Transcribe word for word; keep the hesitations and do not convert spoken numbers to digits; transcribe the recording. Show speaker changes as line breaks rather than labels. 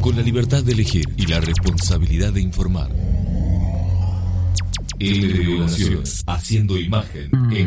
con la libertad de elegir y la responsabilidad de informar. L de Revelación, haciendo imagen en